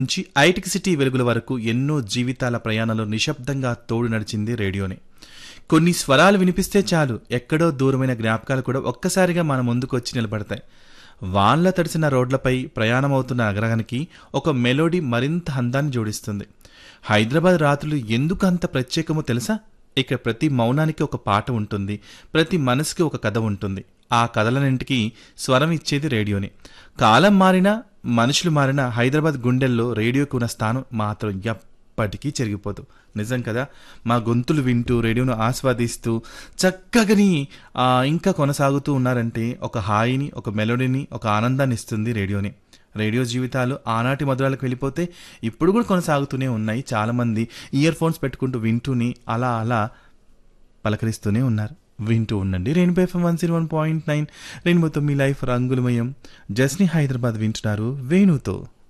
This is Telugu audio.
నుంచి ఐటిక్ సిటీ వెలుగుల వరకు ఎన్నో జీవితాల ప్రయాణంలో నిశ్శబ్దంగా తోడు నడిచింది రేడియోనే. కొన్ని స్వరాలు వినిపిస్తే చాలు ఎక్కడో దూరమైన జ్ఞాపకాలు కూడా ఒక్కసారిగా మన ముందుకు వచ్చి నిలబడతాయి. వాన్ల తడిసిన రోడ్లపై ప్రయాణమవుతున్న నగరానికి ఒక మెలోడీ మరింత అందాన్ని జోడిస్తుంది. హైదరాబాద్ రాత్రులు ఎందుకు అంత ప్రత్యేకమో తెలుసా? ఇక్కడ ప్రతి మౌనానికి ఒక పాట ఉంటుంది, ప్రతి మనసుకి ఒక కథ ఉంటుంది. ఆ కథలన్నింటికి స్వరం ఇచ్చేది రేడియోనే. కాలం మారినా మనుషులు మారినా హైదరాబాద్ గుండెల్లో రేడియోకి ఉన్న స్థానం మాత్రం ఎప్పటికీ చెరిగిపోదు. నిజం కదా. మా గొంతులు వింటూ రేడియోను ఆస్వాదిస్తూ చక్కగని ఇంకా కొనసాగుతూ ఉన్నారంటే ఒక హాయిని, ఒక మెలోడీని, ఒక ఆనందాన్ని ఇస్తుంది రేడియోని. రేడియో జీవితాలు ఆనాటి మధురాలకు వెళ్ళిపోతే ఇప్పుడు కూడా కొనసాగుతూనే ఉన్నాయి. చాలామంది ఇయర్ ఫోన్స్ పెట్టుకుంటూ వింటూని అలా అలా పలకరిస్తూనే ఉన్నారు. వింటూ ఉండండి రెయిన్బో FM 101.9. రెయిన్బోతో మీ లైఫ్ రంగులమయం. జస్ని హైదరాబాద్ వింటున్నారు వేణుతో.